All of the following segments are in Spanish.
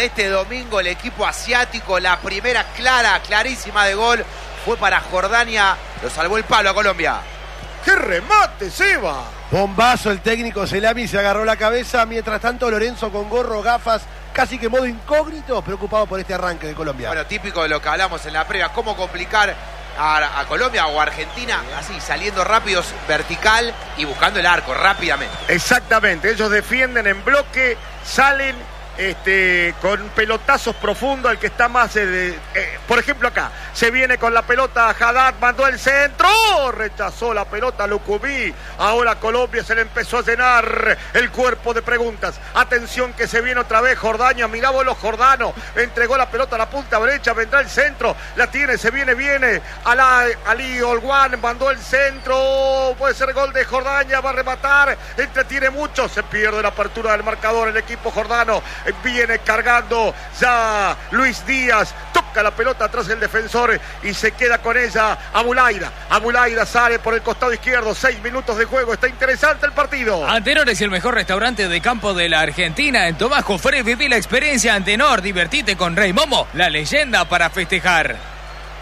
este domingo el equipo asiático. La primera clarísima de gol fue para Jordania. Lo salvó el palo a Colombia. ¡Qué remate, Seba! Bombazo, el técnico Selami se agarró la cabeza. Mientras tanto, Lorenzo con gorro, gafas, casi que modo incógnito, preocupado por este arranque de Colombia. Bueno, típico de lo que hablamos en la previa. Cómo complicar a Colombia o a Argentina, así, saliendo rápidos, vertical y buscando el arco rápidamente. Exactamente, ellos defienden en bloque, salen con pelotazos profundos, el que está más por ejemplo acá, se viene con la pelota Haddad, mandó el centro, rechazó la pelota Lucumí. Ahora Colombia se le empezó a llenar el cuerpo de preguntas. Atención que se viene otra vez Jordania, mirá vos los jordanos, entregó la pelota a la punta derecha, vendrá el centro, la tiene, se viene Ali Olguán, mandó el centro, puede ser gol de Jordania, va a rematar, entretiene mucho, se pierde la apertura del marcador el equipo jordano. Viene cargando ya Luis Díaz, toca la pelota atrás el defensor y se queda con ella Abulaida sale por el costado izquierdo, 6 minutos de juego, está interesante el partido. Antenor es el mejor restaurante de campo de la Argentina. En Tomás Jofré viví la experiencia Antenor, divertite con Rey Momo, la leyenda para festejar.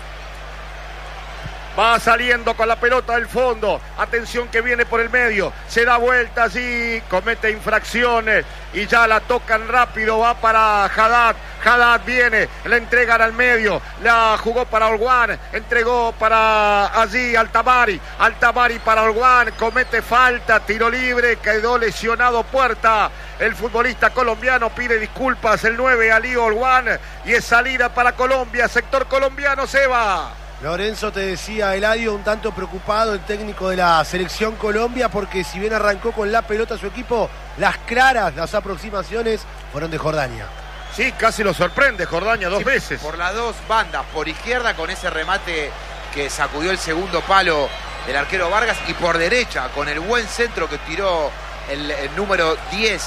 Va saliendo con la pelota del fondo. Atención que viene por el medio. Se da vuelta allí. Comete infracciones. Y ya la tocan rápido. Va para Haddad. Haddad viene. La entregan al medio. La jugó para Olguán. Entregó para allí Altamari. Altamari para Olguán. Comete falta. Tiro libre. Quedó lesionado Puerta. El futbolista colombiano pide disculpas. El 9 Ali Olguán. Y es salida para Colombia. Sector colombiano, Seba. Lorenzo, te decía Eladio, un tanto preocupado el técnico de la selección Colombia, porque si bien arrancó con la pelota su equipo, las aproximaciones fueron de Jordania. Sí, casi lo sorprende Jordania dos veces. Por las dos bandas, por izquierda con ese remate que sacudió el segundo palo del arquero Vargas, y por derecha con el buen centro que tiró el número 10,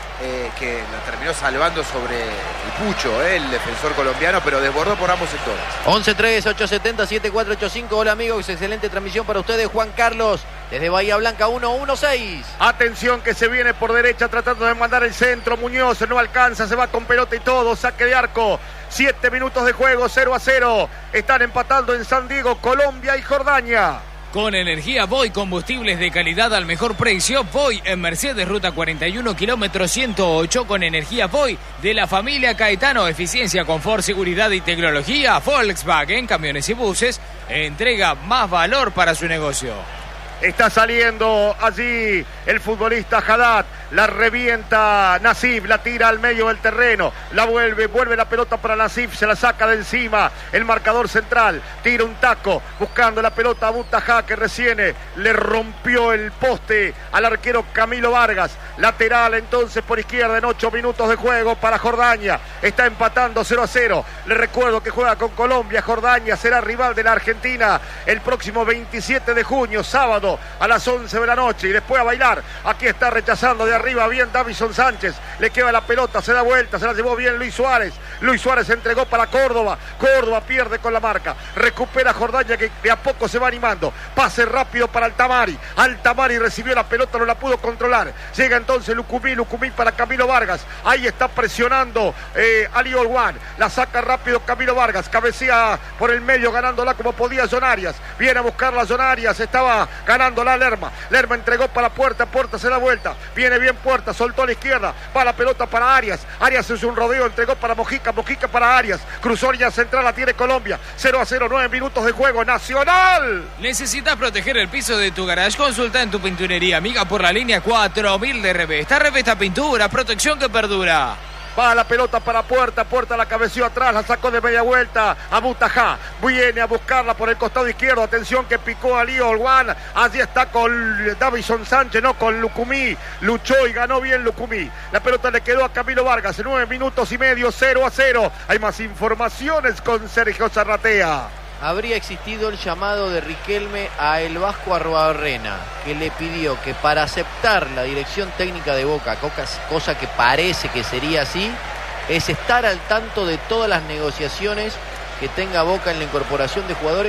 que lo terminó salvando sobre el Pucho, el defensor colombiano, pero desbordó por ambos sectores. 11-3-870-7485. Hola amigos, excelente transmisión para ustedes. Juan Carlos, desde Bahía Blanca 116. Atención que se viene por derecha tratando de mandar el centro. Muñoz no alcanza, se va con pelota y todo. Saque de arco. 7 minutos de juego, 0-0. Están empatando en San Diego Colombia y Jordania. Con energía Voy, combustibles de calidad al mejor precio. Voy en Mercedes, ruta 41, kilómetro 108. Con energía Voy de la familia Caetano. Eficiencia, confort, seguridad y tecnología. Volkswagen, camiones y buses. Entrega más valor para su negocio. Está saliendo allí el futbolista Haddad, la revienta Nassif, la tira al medio del terreno, la vuelve la pelota para Nassif, se la saca de encima el marcador central, tira un taco buscando la pelota a Butajá, que recién le rompió el poste al arquero Camilo Vargas. Lateral entonces por izquierda en 8 minutos de juego para Jordania, está empatando 0-0. Le recuerdo que juega con Colombia. Jordania será rival de la Argentina el próximo 27 de junio, sábado a las 11 de la noche, y después a bailar. Aquí está rechazando de arriba bien Davison Sánchez, le queda la pelota, se da vuelta, se la llevó bien Luis Suárez entregó para Córdoba pierde con la marca, recupera Jordania que de a poco se va animando, pase rápido para Altamari recibió la pelota, no la pudo controlar, llega entonces Lucumí para Camilo Vargas, ahí está presionando Ali Olguán, la saca rápido Camilo Vargas, cabecea por el medio ganándola como podía John Arias, viene a buscarla John Arias, estaba ganándola Lerma entregó para Puerta se da vuelta, viene bien Puerta, soltó a la izquierda, va la pelota para Arias es un rodeo, entregó para Mojica para Arias, cruzó línea central, la tiene Colombia, 0-0, 9 minutos de juego, Nacional. ¿Necesitas proteger el piso de tu garage? Consulta en tu pinturería amiga por la línea 4000 de Revesta Pintura, protección que perdura. Va la pelota para Puerta la cabeció atrás, la sacó de media vuelta a Butajá, viene a buscarla por el costado izquierdo, atención que picó a Lío Olguán, allí está con Davison Sánchez, no con Lucumí, luchó y ganó bien Lucumí, la pelota le quedó a Camilo Vargas, en 9 minutos y medio, 0-0, hay más informaciones con Sergio Zarratea. Habría existido el llamado de Riquelme a el Vasco Arbarrena, que le pidió que para aceptar la dirección técnica de Boca, cosa que parece que sería así, es estar al tanto de todas las negociaciones que tenga Boca en la incorporación de jugadores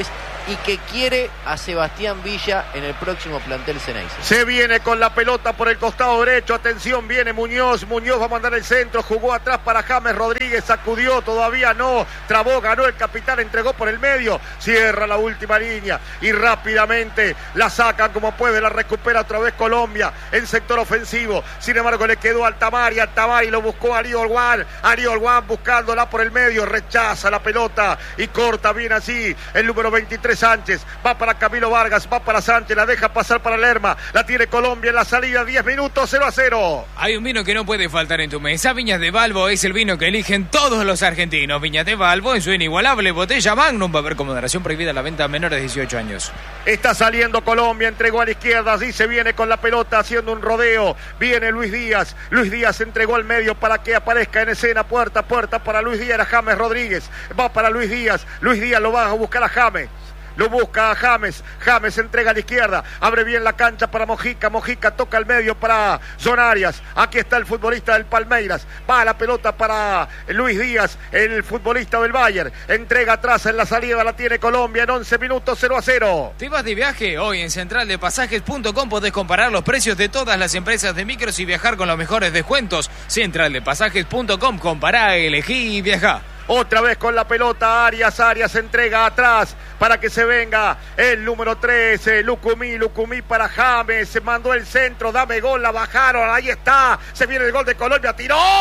y que quiere a Sebastián Villa en el próximo plantel Ceneice. Se viene con la pelota por el costado derecho. Atención, viene Muñoz. Muñoz va a mandar el centro. Jugó atrás para James Rodríguez. Sacudió, todavía no. Trabó, ganó el capitán, entregó por el medio. Cierra la última línea y rápidamente la sacan como puede. La recupera otra vez Colombia en sector ofensivo. Sin embargo, le quedó Altamari. Altamari lo buscó Ariel Juan. Ariel Juan buscándola por el medio. Rechaza la pelota y corta bien así. El número 23. Sánchez, va para Camilo Vargas, va para Sánchez, la deja pasar para Lerma, la tiene Colombia en la salida, 10 minutos, 0-0. Hay un vino que no puede faltar en tu mesa. Viñas de Valvo es el vino que eligen todos los argentinos. Viñas de Valvo en su inigualable botella Magnum. Va a haber con moderación prohibida la venta a menores de 18 años. Está saliendo Colombia, entregó a la izquierda, así se viene con la pelota haciendo un rodeo. Viene Luis Díaz, Luis Díaz entregó al medio para que aparezca en escena, puerta para Luis Díaz, era James Rodríguez, va para Luis Díaz lo va a buscar a James. Lo busca a James, James entrega a la izquierda, abre bien la cancha para Mojica, Mojica toca al medio para John Arias, aquí está el futbolista del Palmeiras, va la pelota para Luis Díaz, el futbolista del Bayern, entrega atrás en la salida, la tiene Colombia en 11 minutos, 0-0. ¿Te vas de viaje? Hoy en centraldepasajes.com podés comparar los precios de todas las empresas de micros y viajar con los mejores descuentos. Centraldepasajes.com, compará, elegí y viajá. Otra vez con la pelota Arias entrega atrás para que se venga el número 13, Lucumí para James, se mandó el centro, dame gol, la bajaron, ahí está, se viene el gol de Colombia,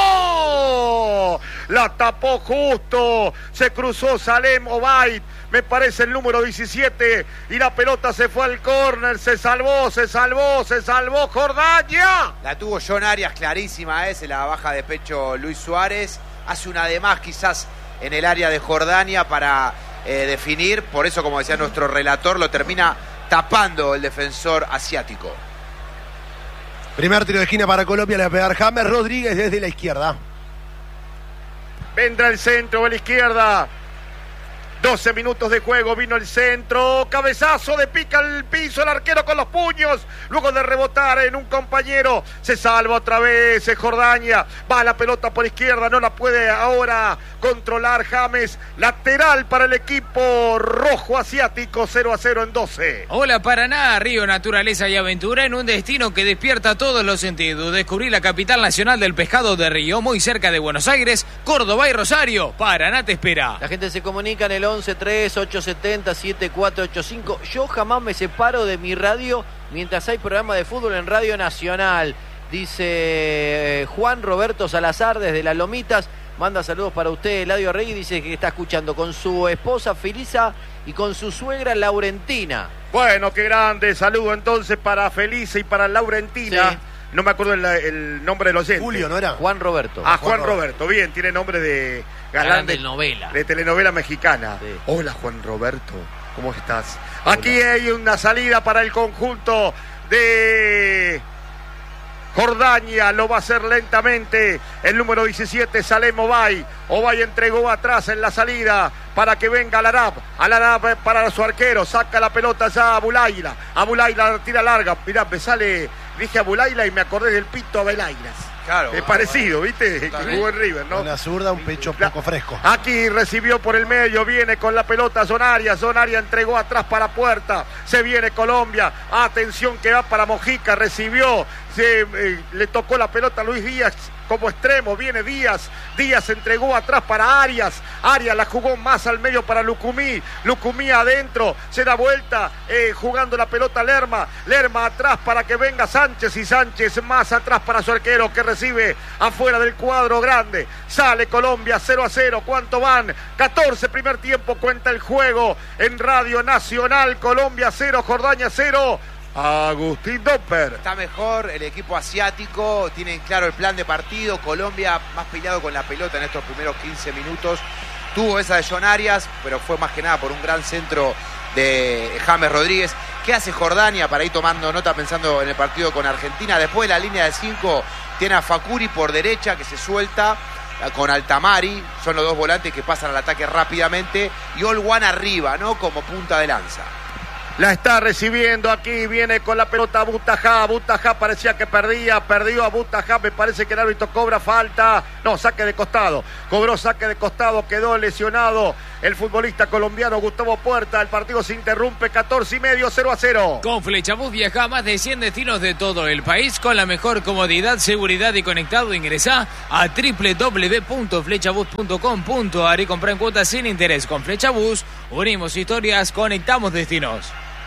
tiró, la tapó justo, se cruzó Salem Obaid, me parece el número 17, y la pelota se fue al córner, se salvó Jordania. La tuvo John Arias clarísima, se la baja de pecho Luis Suárez, hace una de más quizás en el área de Jordania para definir, por eso como decía nuestro relator, lo termina tapando el defensor asiático. Primer tiro de esquina para Colombia, le va a pegar James Rodríguez desde la izquierda. Vendrá el centro a la izquierda. 12 minutos de juego, vino el centro, cabezazo de pica al piso, el arquero con los puños, luego de rebotar en un compañero, se salva otra vez Jordania, va la pelota por izquierda, no la puede ahora controlar James, lateral para el equipo rojo asiático, 0-0 en 12. Hola Paraná, río, naturaleza y aventura en un destino que despierta todos los sentidos. Descubrí la capital nacional del pescado de Río, muy cerca de Buenos Aires, Córdoba y Rosario. Paraná te espera. La gente se comunica en el 11-3-870-7485. Yo jamás me separo de mi radio mientras hay programa de fútbol en Radio Nacional. Dice Juan Roberto Salazar desde Las Lomitas. Manda saludos para usted, Eladio Rey. Dice que está escuchando con su esposa Felisa y con su suegra Laurentina. Bueno, qué grande. Saludo entonces para Felisa y para Laurentina. Sí. No me acuerdo el nombre de los oyentes. Julio, ¿no era? Juan Roberto. Juan Roberto. Bien, tiene nombre de galán de novela. De telenovela mexicana. Sí. Hola, Juan Roberto. ¿Cómo estás? Hola. Aquí hay una salida para el conjunto de Jordania, lo va a hacer lentamente el número 17, Salem Obaid. Obaid entregó atrás en la salida para que venga Al-Arab para su arquero, saca la pelota ya a Abulaila la tira larga, mirá, me sale, dije Abulaila y me acordé del Pito Abelairas. Claro, es parecido, ¿viste? Que jugó en River, ¿no? Una zurda, un pecho poco fresco. Aquí recibió por el medio, viene con la pelota John Arias entregó atrás para Puerta, se viene Colombia, atención que va para Mojica, recibió, le tocó la pelota a Luis Díaz como extremo, viene Díaz entregó atrás para Arias la jugó más al medio para Lucumí adentro, se da vuelta, jugando la pelota Lerma atrás para que venga Sánchez, y Sánchez más atrás para su arquero que recibe afuera del cuadro grande, sale Colombia 0-0, ¿cuánto van? 14, primer tiempo, cuenta el juego en Radio Nacional, Colombia 0, Jordania 0. Agustín Dopper. Está mejor el equipo asiático, tienen claro el plan de partido. Colombia más peleado con la pelota en estos primeros 15 minutos. Tuvo esa de John Arias, pero fue más que nada por un gran centro de James Rodríguez. ¿Qué hace Jordania para ir tomando nota pensando en el partido con Argentina? Después de la línea de 5 tiene a Fakuri por derecha que se suelta con Altamari. Son los dos volantes que pasan al ataque rápidamente. Y Olwan arriba, ¿no? Como punta de lanza. La está recibiendo aquí, viene con la pelota Butajá. Butajá parecía que perdió a Butajá. Me parece que el árbitro cobra falta. No, saque de costado. Cobró saque de costado, quedó lesionado el futbolista colombiano Gustavo Puerta. El partido se interrumpe, 14:30, 0-0. Con Flechabús viaja a más de 100 destinos de todo el país con la mejor comodidad, seguridad y conectado. Ingresá a www.flechabus.com.ar y comprá en cuotas sin interés. Con Flechabús unimos historias, conectamos destinos.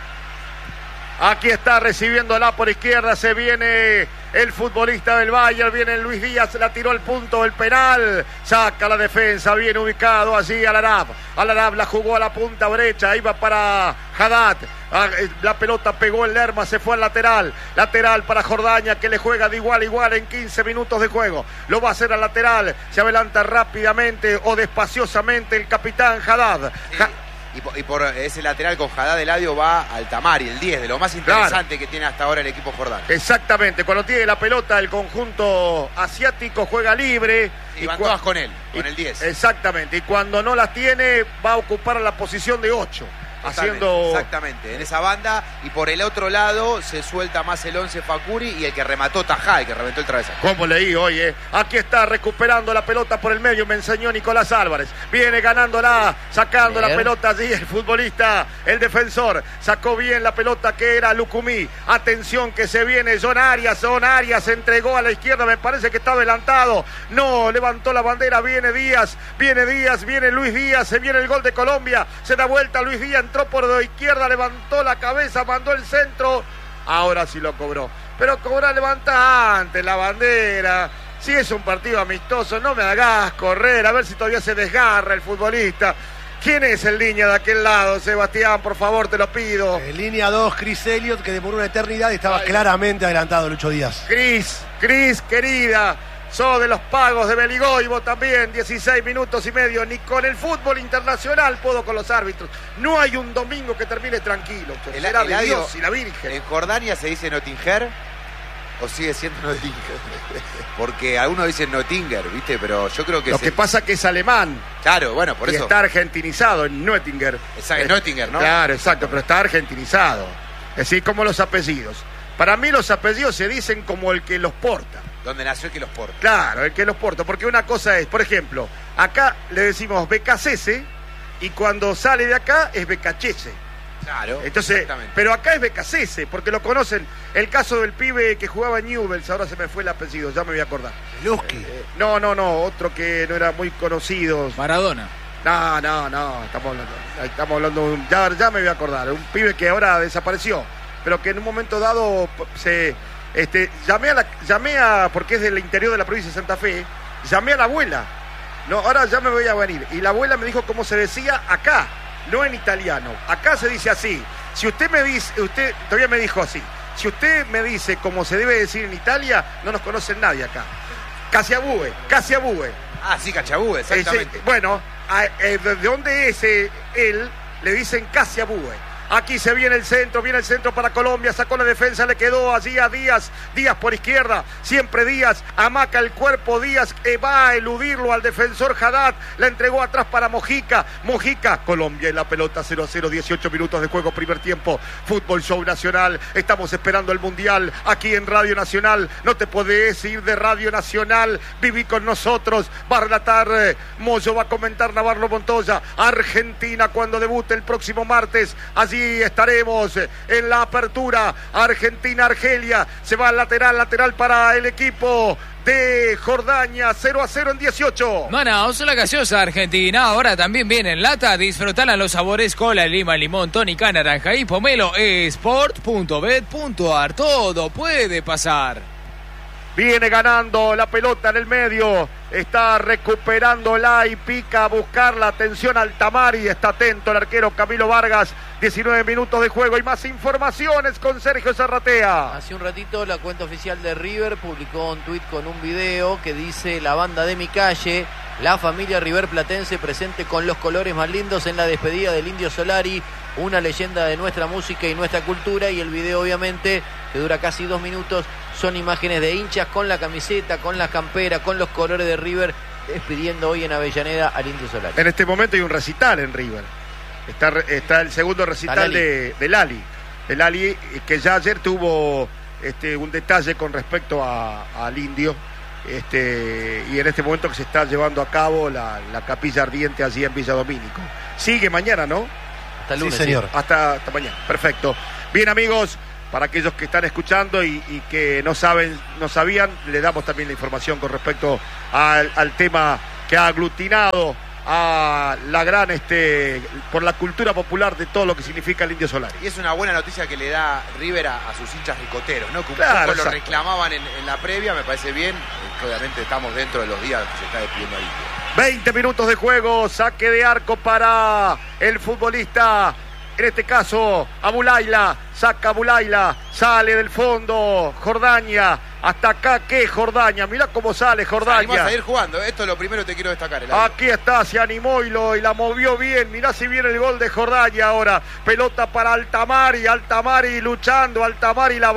Aquí está recibiéndola por izquierda, se viene el futbolista del Bayern, viene Luis Díaz, la tiró al punto del penal, saca la defensa, bien ubicado allí Al-Arab. Al-Arab la jugó a la punta derecha, iba para Haddad, la pelota pegó en Lerma, se fue al lateral para Jordaña, que le juega de igual a igual en 15 minutos de juego, lo va a hacer al lateral, se adelanta rápidamente o despaciosamente el capitán Haddad. Y por ese lateral con Haddad Eladio va Altamari, el 10, de lo más interesante que tiene hasta ahora el equipo jordano. Exactamente, cuando tiene la pelota el conjunto asiático juega libre. Y van todas con él, con el 10. Exactamente, y cuando no las tiene va a ocupar la posición de 8. Exactamente, en esa banda, y por el otro lado se suelta más el 11 Facuri y el que remató Tajá, el que reventó el travesaño. Como leí hoy, aquí está recuperando la pelota por el medio, me enseñó Nicolás Álvarez, viene ganándola, sacando la pelota allí el futbolista, el defensor, sacó bien la pelota que era Lucumí, atención que se viene John Arias entregó a la izquierda, me parece que está adelantado, no, levantó la bandera, viene Luis Díaz, se viene el gol de Colombia, se da vuelta Luis Díaz, entró por la izquierda, levantó la cabeza, mandó el centro, ahora sí lo cobró. Pero cobrar levanta antes la bandera. Si es un partido amistoso, no me hagas correr, a ver si todavía se desgarra el futbolista. ¿Quién es el línea de aquel lado, Sebastián? Por favor, te lo pido. En línea 2, Chris Elliott, que demoró una eternidad, estaba claramente adelantado Lucho Díaz. Cris, querida. Sos de los pagos de Beligoibo también, 16 minutos y medio. Ni con el fútbol internacional puedo con los árbitros. No hay un domingo que termine tranquilo. Será de Dios y la Virgen. ¿En Jordania se dice Nottinger o sigue siendo Nottinger? Porque algunos dicen Nottinger, ¿viste? Pero yo creo que... Lo que pasa que es alemán. Claro, bueno, por eso. Está argentinizado en Nottinger. Es Nottinger, ¿no? Claro, exacto, pero está argentinizado. Es decir, como los apellidos. Para mí los apellidos se dicen como el que los porta. Donde nació el que los porta. Claro, el que los porta. Porque una cosa es, por ejemplo, acá le decimos Becasese y cuando sale de acá es Becachese. Claro. Entonces, pero acá es Becasese, porque lo conocen. El caso del pibe que jugaba en Newell's, ahora se me fue el apellido, ya me voy a acordar. Lusky. No, otro que no era muy conocido. Maradona. No, estamos hablando ya me voy a acordar. Un pibe que ahora desapareció, pero que en un momento dado se... llamé a porque es del interior de la provincia de Santa Fe, llamé a la abuela, no, ahora ya me voy a venir, y la abuela me dijo cómo se decía acá, no en italiano, acá se dice así, si usted me dice, usted todavía me dijo así, si usted me dice cómo se debe decir en Italia, no nos conoce nadie acá, Casiabue. Ah, sí, Cachabue, exactamente. Bueno, de dónde es él, le dicen Casiabue. Aquí se viene el centro para Colombia, sacó la defensa, le quedó allí a Díaz por izquierda, siempre Díaz, amaca el cuerpo Díaz, va a eludirlo al defensor Haddad, la entregó atrás para Mojica, Colombia en la pelota 0-0, 18 minutos de juego, primer tiempo, Fútbol Show Nacional, estamos esperando el Mundial, aquí en Radio Nacional, no te podés ir de Radio Nacional, viví con nosotros, va a relatar Moyo, va a comentar Navarro Montoya, Argentina cuando debute el próximo martes, allí estaremos en la apertura, Argentina-Argelia, se va al lateral para el equipo de Jordania, 0-0 en 18. Manaos, la gaseosa argentina, ahora también viene en lata, disfrutala los sabores cola, lima, limón, tónica, naranja y pomelo, sport.bet.ar, todo puede pasar. Viene ganando la pelota en el medio, está recuperándola y pica a buscarla, atención Altamari, está atento el arquero Camilo Vargas, 19 minutos de juego y más informaciones con Sergio Zarratea. Hace un ratito la cuenta oficial de River publicó un tuit con un video que dice: la banda de mi calle, la familia River Platense presente con los colores más lindos en la despedida del Indio Solari, una leyenda de nuestra música y nuestra cultura. Y el video obviamente, que dura casi 2 minutos, son imágenes de hinchas con la camiseta, con la campera, con los colores de River, despidiendo hoy en Avellaneda al Indio Solari. En este momento hay un recital en River. Está el segundo recital de Lali. El Lali, que ya ayer tuvo un detalle con respecto al Indio. Y en este momento que se está llevando a cabo la capilla ardiente allí en Villa Domínico. Sigue mañana, ¿no? Hasta el lunes. Sí, señor. Hasta mañana. Perfecto. Bien, amigos, para aquellos que están escuchando y que no sabían, le damos también la información con respecto al tema que ha aglutinado a la gran por la cultura popular de todo lo que significa el Indio Solari. Y es una buena noticia que le da River a sus hinchas ricoteros, ¿no? Que un Claro, poco lo exacto. reclamaban en la previa, me parece bien, que obviamente estamos dentro de los días que se está despidiendo ahí. 20 minutos de juego, saque de arco para el futbolista, en este caso Abulaila, saca Abulaila, sale del fondo Jordaña, hasta acá que Jordaña, mirá cómo sale Jordaña. Vas a ir jugando, esto es lo primero que te quiero destacar. Aquí está, se animó y la movió bien. Mirá si viene el gol de Jordaña ahora. Pelota para Altamari luchando, Altamari la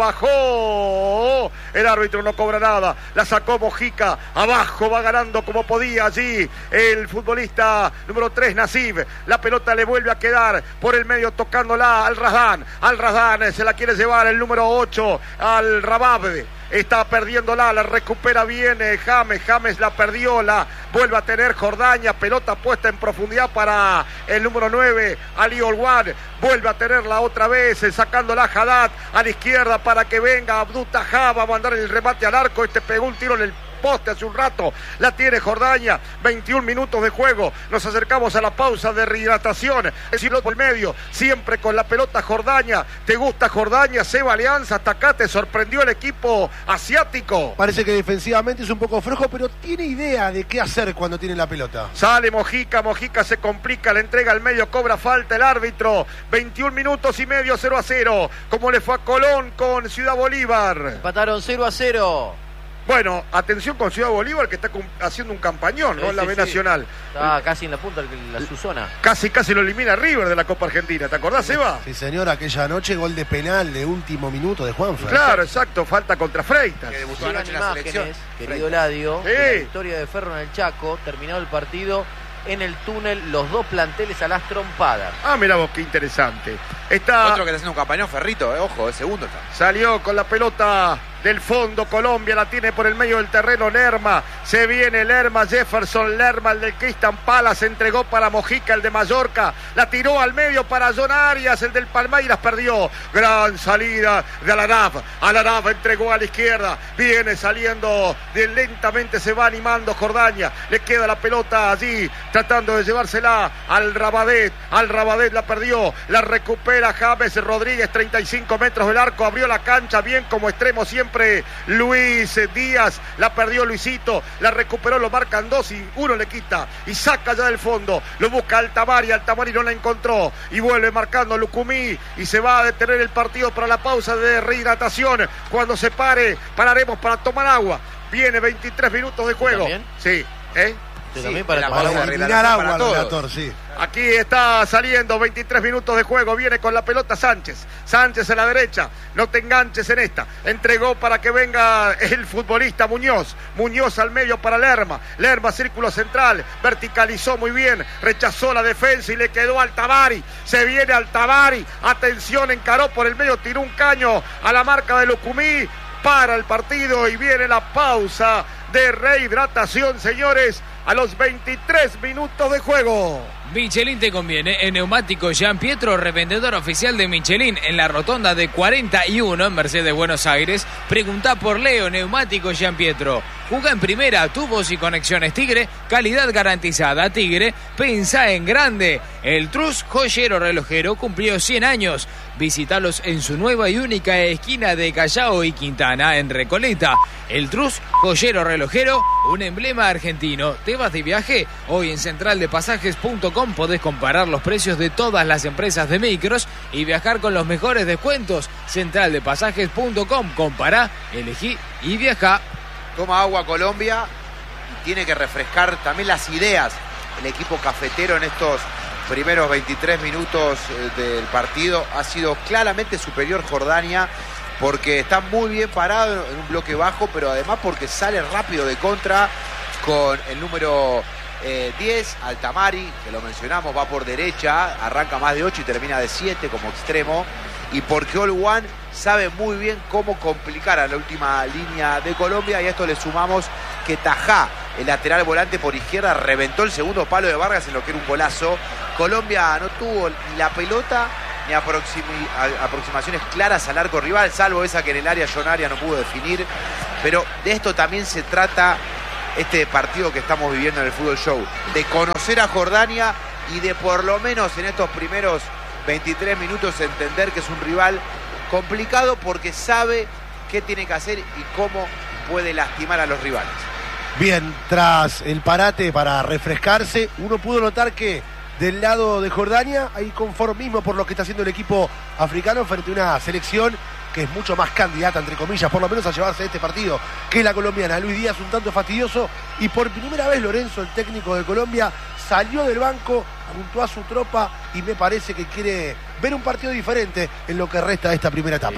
bajó. El árbitro no cobra nada. La sacó Mojica, abajo va ganando como podía allí el futbolista número 3, Nasib. La pelota le vuelve a quedar por el medio tocándola al Razdan. Al Razdan se la quiere llevar el número 8, al Rabab. Está perdiéndola, la recupera bien James la perdió, la vuelve a tener Jordaña, pelota puesta en profundidad para el número 9, Ali Olwan, vuelve a tenerla otra vez, sacándola Haddad a la izquierda para que venga Abdul Tajá, va a mandar el remate al arco, pegó un tiro en el poste hace un rato, la tiene Jordaña, 21 minutos de juego, nos acercamos a la pausa de rehidratación, es decir, por el medio, siempre con la pelota Jordaña. ¿Te gusta Jordaña? Seba Alianza, hasta acá te sorprendió el equipo asiático. Parece que defensivamente es un poco flojo, pero tiene idea de qué hacer cuando tiene la pelota. Sale Mojica se complica, la entrega al medio, cobra falta el árbitro, 21 minutos y medio, 0-0, como le fue a Colón con Ciudad Bolívar. Empataron 0-0. Bueno, atención con Ciudad Bolívar, que está haciendo un campañón, ¿no? En la B Nacional. Está casi en la punta de su zona. Casi lo elimina River de la Copa Argentina. ¿Te acordás, Eva? Sí, señor, aquella noche gol de penal de último minuto de Juanfer. Claro, exacto, falta contra Freitas. Que debutó Llegan anoche en la selección. imágenes, querido Ladio, Sí. de la victoria de Ferro en el Chaco, terminado el partido, en el túnel, los dos planteles a las trompadas. Ah, mirá vos, qué interesante. Está... Otro que está haciendo un campañón, Ferrito, ojo, segundo está. Salió con la pelota del fondo Colombia, la tiene por el medio del terreno Lerma, se viene Lerma, Jefferson Lerma, el del Crystal Palace, entregó para Mojica, el de Mallorca, la tiró al medio para John Arias, el del Palmeiras, perdió, gran salida de Alarab entregó a la izquierda, viene saliendo, lentamente se va animando Jordaña, le queda la pelota allí, tratando de llevársela al Rabadet la perdió, la recupera James Rodríguez, 35 metros del arco, abrió la cancha bien como extremo siempre Luis Díaz, la perdió Luisito, la recuperó, lo marcan dos y uno le quita y saca ya del fondo, lo busca Altamari no la encontró y vuelve marcando Lucumí y se va a detener el partido para la pausa de rehidratación. Cuando se pare, pararemos para tomar agua. Viene 23 minutos de juego. ¿También? Sí, También para la tomar pausa agua. de Eliminar agua para al todos. relator, sí. aquí está saliendo 23 minutos de juego, viene con la pelota Sánchez en la derecha, no te enganches en esta, entregó para que venga el futbolista Muñoz al medio para Lerma, círculo central, verticalizó muy bien, rechazó la defensa y le quedó Altamari, se viene Altamari, atención, encaró por el medio, tiró un caño a la marca de Lucumí, para el partido y viene la pausa de rehidratación, señores, a los 23 minutos de juego. Michelin te conviene. En Neumático Jean Pietro, revendedor oficial de Michelin en la rotonda de 41 en Mercedes, Buenos Aires. Preguntá por Leo. Neumático Jean Pietro. Jugá en primera, tubos y conexiones Tigre, calidad garantizada. Tigre, pensá en grande. El Trus Joyero Relojero cumplió 100 años. Visítalos en su nueva y única esquina de Callao y Quintana, en Recoleta. El Trus Joyero Relojero, un emblema argentino. ¿Te vas de viaje? Hoy en centraldepasajes.com podés comparar los precios de todas las empresas de micros y viajar con los mejores descuentos. Centraldepasajes.com, compará, elegí y viajá. Toma agua Colombia y tiene que refrescar también las ideas el equipo cafetero en estos primeros 23 minutos del partido. Ha sido claramente superior Jordania porque está muy bien parado en un bloque bajo, pero además porque sale rápido de contra con el número 10, Altamari, que lo mencionamos, va por derecha, arranca más de 8 y termina de 7 como extremo. Y porque All One sabe muy bien cómo complicar a la última línea de Colombia. Y a esto le sumamos que Tajá, el lateral volante por izquierda, reventó el segundo palo de Vargas en lo que era un golazo. Colombia no tuvo ni la pelota ni aproximaciones claras al arco rival, salvo esa que en el área John Arias no pudo definir. Pero de esto también se trata este partido que estamos viviendo en el Fútbol Show, de conocer a Jordania y de por lo menos en estos primeros 23 minutos entender que es un rival complicado porque sabe qué tiene que hacer y cómo puede lastimar a los rivales. Bien, tras el parate para refrescarse, uno pudo notar que del lado de Jordania hay conformismo por lo que está haciendo el equipo africano frente a una selección que es mucho más candidata, entre comillas, por lo menos a llevarse este partido, que es la colombiana. Luis Díaz un tanto fastidioso y por primera vez Lorenzo, el técnico de Colombia, salió del banco junto a su tropa y me parece que quiere ver un partido diferente en lo que resta de esta primera etapa.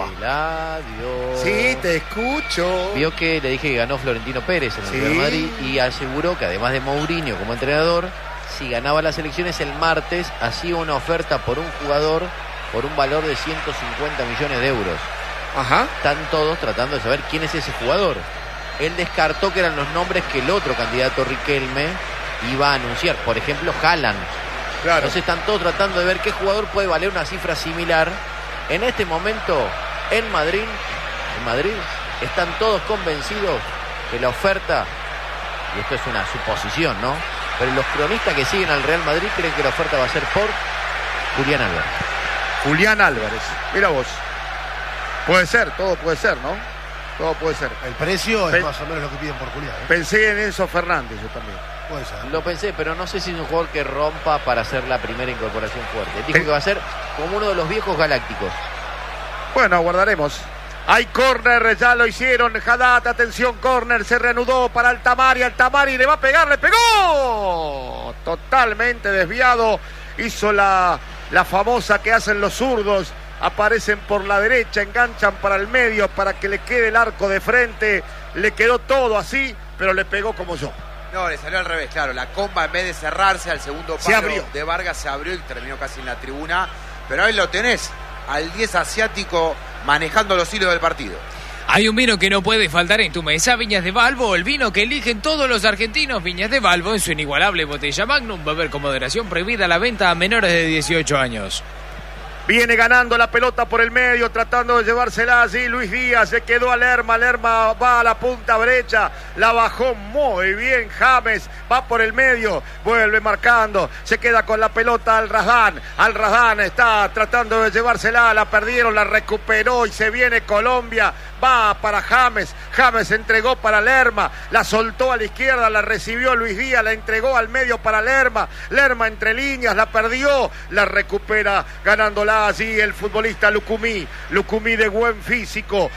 Sí, te escucho. Vio que le dije que ganó Florentino Pérez en el Real Madrid y aseguró que además de Mourinho como entrenador, si ganaba las elecciones el martes, hacía una oferta por un jugador por un valor de 150 millones de euros. Ajá. Están todos tratando de saber quién es ese jugador. Él descartó que eran los nombres que el otro candidato, Riquelme, iba a anunciar. Por ejemplo, Haaland. Claro. Entonces están todos tratando de ver qué jugador puede valer una cifra similar. En este momento, en Madrid, están todos convencidos que la oferta, y esto es una suposición, ¿no? Pero los cronistas que siguen al Real Madrid creen que la oferta va a ser por Julián Álvarez. Julián Álvarez, mira vos. Puede ser, todo puede ser, ¿no? Todo puede ser. El precio es más o menos lo que piden por Julián. Pensé en Enzo Fernández yo también. Puede ser. Lo pensé, pero no sé si es un jugador que rompa para hacer la primera incorporación fuerte. Dijo que va a ser como uno de los viejos galácticos. Bueno, aguardaremos. Hay córner, ya lo hicieron. Haddad, atención, córner, se reanudó para Altamari. Altamari le va a pegar, le pegó. Totalmente desviado. Hizo la famosa que hacen los zurdos. Aparecen por la derecha, enganchan para el medio para que le quede el arco de frente. Le quedó todo así, pero le pegó como yo. No, le salió al revés, claro. La comba, en vez de cerrarse al segundo palo de Vargas, se abrió y terminó casi en la tribuna. Pero ahí lo tenés, al 10 asiático manejando los hilos del partido. Hay un vino que no puede faltar en tu mesa, Viñas de Valvo, el vino que eligen todos los argentinos. Viñas de Valvo en su inigualable botella Magnum, beber con moderación, prohibida la venta a menores de 18 años. Viene ganando la pelota por el medio, tratando de llevársela allí Luis Díaz, se quedó a Lerma, Lerma va a la punta derecha, la bajó muy bien James, va por el medio, vuelve marcando, se queda con la pelota Al Razdán está tratando de llevársela, la perdieron, la recuperó y se viene Colombia, va para James entregó para Lerma, la soltó a la izquierda, la recibió Luis Díaz, la entregó al medio para Lerma entre líneas, la perdió, la recupera ganándola allí el futbolista Lucumí de buen físico,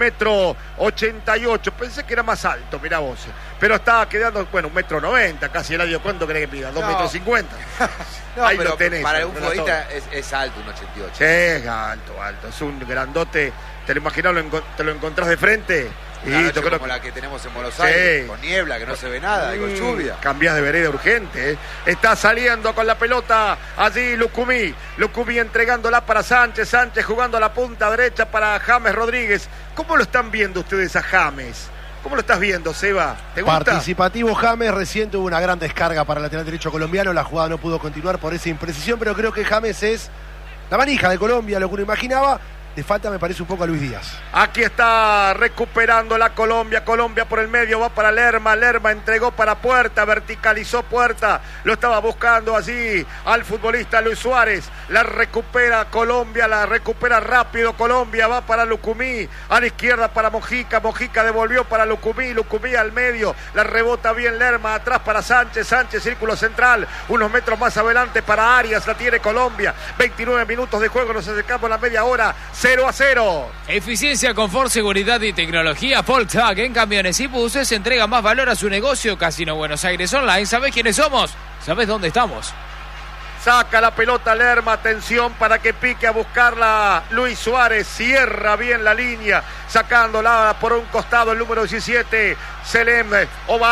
1,88 m, pensé que era más alto, mirá vos, pero estaba quedando, bueno, 1,90 m, casi el año, ¿cuánto querés que pida? 2,50 m. No, ahí pero lo tenés. Para un futbolista es alto, 1,88. Sí, es alto, es un grandote, te lo imaginás, te lo encontrás de frente. Y como la que tenemos en Buenos Aires, con niebla, que no se ve nada, y con lluvia. Cambiás de vereda urgente, ¿eh? Está saliendo con la pelota allí Lucumí entregándola para Sánchez jugando a la punta derecha para James Rodríguez. ¿Cómo lo están viendo ustedes a James? ¿Cómo lo estás viendo, Seba? ¿Te gusta? Participativo James, recién tuvo una gran descarga para el lateral derecho colombiano, la jugada no pudo continuar por esa imprecisión, pero creo que James es la manija de Colombia, lo que uno imaginaba. Le falta, me parece, un poco a Luis Díaz. Aquí está recuperando la Colombia por el medio, va para Lerma entregó para Puerta, verticalizó Puerta, lo estaba buscando allí al futbolista Luis Suárez, la recupera Colombia, la recupera rápido Colombia, va para Lucumí, a la izquierda para Mojica devolvió para Lucumí al medio, la rebota bien Lerma, atrás para Sánchez, círculo central, unos metros más adelante para Arias, la tiene Colombia, 29 minutos de juego, nos acercamos a la media hora, 0-0. Eficiencia, confort, seguridad y tecnología. Volkswagen Camiones y Buses entrega más valor a su negocio. Casino Buenos Aires Online. ¿Sabés quiénes somos? ¿Sabés dónde estamos? Saca la pelota Lerma, atención para que pique a buscarla Luis Suárez, cierra bien la línea, sacándola por un costado el número 17, Selem Obaid,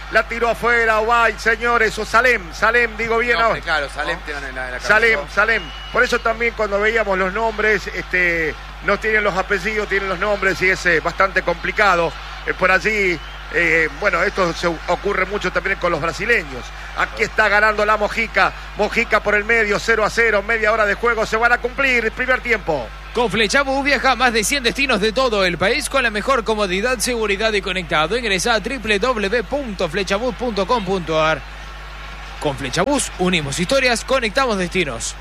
la tiró afuera, Obay, señores, o Salem, digo bien ahora. Claro, Salem tiene en la Salem. Por eso también cuando veíamos los nombres, no tienen los apellidos, tienen los nombres y es bastante complicado. Por allí, bueno, esto se ocurre mucho también con los brasileños. Aquí está ganando la Mojica por el medio, 0-0, media hora de juego, se van a cumplir el primer tiempo. Con Flechabús viaja a más de 100 destinos de todo el país con la mejor comodidad, seguridad y conectado. Ingresa a www.flechabús.com.ar. Con Flechabús unimos historias, conectamos destinos.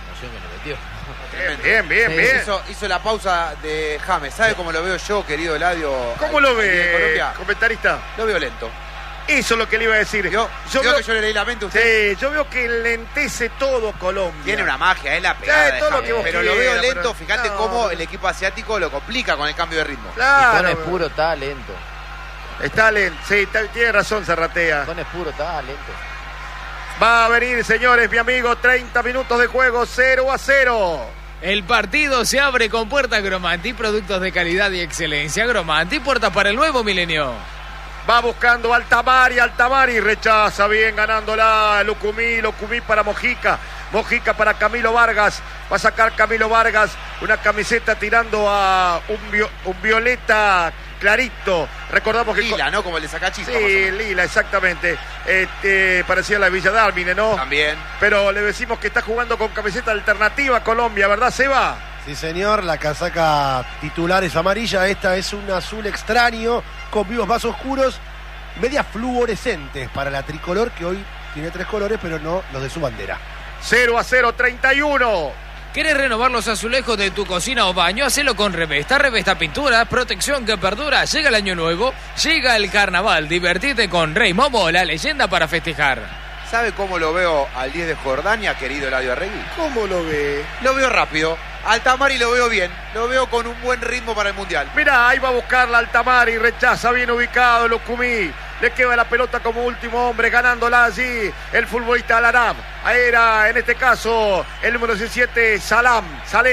Bien. Hizo la pausa de James. ¿Sabe cómo lo veo yo, querido Eladio? ¿Cómo lo ve, comentarista? Lo veo lento. Eso es lo que le iba a decir. Yo veo que yo le leí la mente a usted. Sí, yo veo que lentece todo Colombia. Tiene una magia, es la pegada. Todo lo que vos pero quieras, lo veo lento, pero fíjate cómo el equipo asiático lo complica con el cambio de ritmo. Claro. Con Espuro está lento. Está lento, sí, tiene razón Zarratea. Con Espuro está lento. Va a venir, señores, mi amigo, 30 minutos de juego, 0-0. El partido se abre con puertas Gromanti, productos de calidad y excelencia. Gromanti, puertas para el nuevo milenio. Va buscando Altamari, rechaza bien ganándola Lucumí para Mojica para Camilo Vargas, va a sacar Camilo Vargas una camiseta tirando a un violeta clarito, recordamos que... Lila, ¿no? Como el de Sacachispa. Sí, lila, exactamente, parecía la Villa Dálmine, ¿no? También. Pero le decimos que está jugando con camiseta alternativa Colombia, ¿verdad, Seba? Sí, señor, la casaca titular es amarilla, esta es un azul extraño, con vivos más oscuros, medias fluorescentes para la tricolor, que hoy tiene 3 colores, pero no los de su bandera. 0-0, 31. ¿Querés renovar los azulejos de tu cocina o baño? Hacelo con Revesta. Revesta Pintura, protección que perdura. Llega el año nuevo, llega el carnaval. Divertite con Rey Momo, la leyenda para festejar. ¿Sabe cómo lo veo al 10 de Jordania, querido Eladio Arregui? ¿Cómo lo ve? Lo veo rápido. Altamari lo veo bien, lo veo con un buen ritmo para el Mundial. Mirá, ahí va a buscar la Altamari, rechaza bien ubicado Lucumí. Le queda la pelota como último hombre, ganándola allí el futbolista Alarab. Era en este caso el número 17, Salem,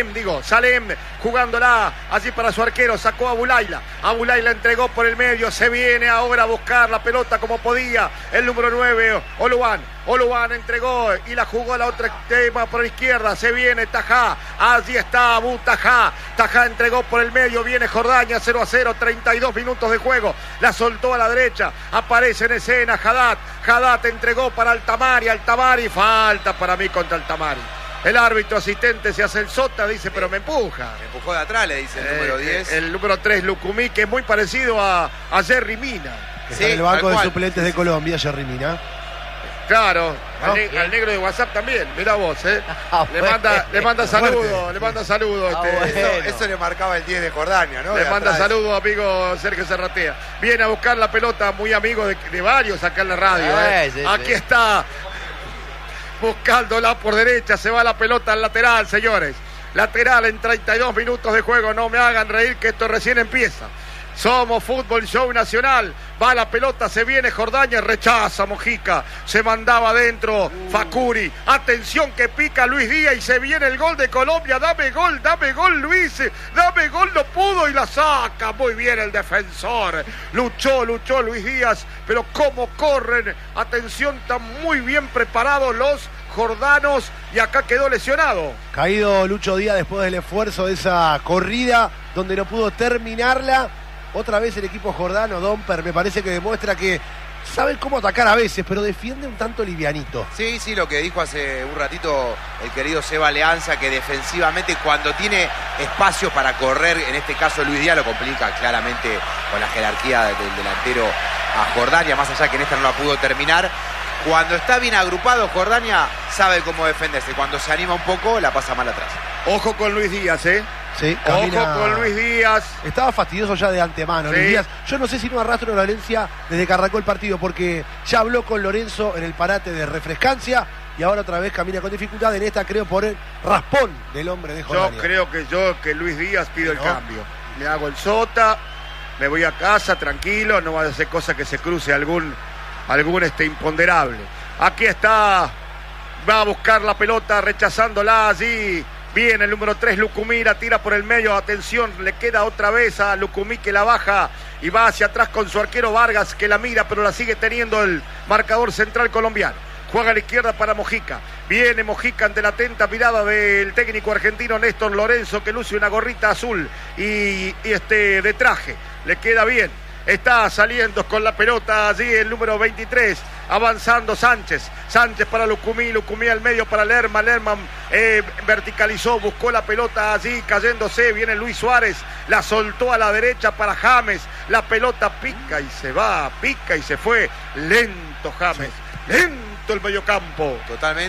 jugándola allí para su arquero, sacó a Bulaila. Bulaila entregó por el medio, se viene ahora a buscar la pelota como podía. El número 9, Oluan entregó y la jugó a la otra extrema por la izquierda, se viene Tajá, allí está Abu Tajá entregó por el medio, viene Jordania, 0-0, 32 minutos de juego, la soltó a la derecha, aparece en escena Haddad entregó para Altamari, falta para mí contra Altamari. El árbitro asistente se hace el sota, dice, pero me empuja. Me empujó de atrás, le dice el número 10. El número 3, Lucumí, que es muy parecido a Jerry Mina. Que está en el banco de suplentes de Colombia, Jerry Mina. Claro, al negro de WhatsApp también, mirá vos, le manda saludo. Bueno. Eso le marcaba el 10 de Jordania, ¿no? Le manda saludo, amigo Sergio Zarratea. Viene a buscar la pelota, muy amigo de varios acá en la radio. Sí, Aquí está, buscándola por derecha, se va la pelota al lateral, señores. Lateral en 32 minutos de juego, no me hagan reír que esto recién empieza. Somos Fútbol Show Nacional. Va la pelota, se viene Jordania, rechaza Mojica. Se mandaba adentro Facuri. Atención que pica Luis Díaz y se viene el gol de Colombia. Dame gol Luis. Dame gol, no pudo y la saca. Muy bien el defensor. Luchó Luis Díaz. Pero cómo corren. Atención, están muy bien preparados los jordanos y acá quedó lesionado. Caído Lucho Díaz después del esfuerzo de esa corrida donde no pudo terminarla. Otra vez el equipo jordano, Domper, me parece que demuestra que sabe cómo atacar a veces, pero defiende un tanto livianito. Sí, lo que dijo hace un ratito el querido Seba Leanza, que defensivamente cuando tiene espacio para correr, en este caso Luis Díaz lo complica claramente con la jerarquía del delantero a Jordania, más allá que en esta no la pudo terminar. Cuando está bien agrupado Jordania sabe cómo defenderse, cuando se anima un poco la pasa mal atrás. Ojo con Luis Díaz, Sí, ojo con Luis Díaz. Estaba fastidioso ya de antemano, sí. Luis Díaz. Yo no sé si no arrastra una dolencia desde que arrancó el partido, porque ya habló con Lorenzo en el parate de refrescancia y ahora otra vez camina con dificultad. En esta creo por el raspón del hombre de Jordania. Yo creo que Luis Díaz pido el cambio. Me hago el sota, me voy a casa tranquilo, no va a hacer cosa que se cruce algún imponderable. Aquí está, va a buscar la pelota rechazándola allí. Viene el número 3, Lucumí, la tira por el medio, atención, le queda otra vez a Lucumí que la baja y va hacia atrás con su arquero Vargas, que la mira, pero la sigue teniendo el marcador central colombiano. Juega a la izquierda para Mojica. Viene Mojica ante la atenta mirada del técnico argentino Néstor Lorenzo, que luce una gorrita azul y de traje. Le queda bien. Está saliendo con la pelota allí el número 23. Avanzando Sánchez. Sánchez para Lucumí. Lucumí al medio para Lerma. Lerma verticalizó, buscó la pelota allí, cayéndose. Viene Luis Suárez. La soltó a la derecha para James. La pelota pica y se va. Pica y se fue. Lento James. Lento el mediocampo. Totalmente.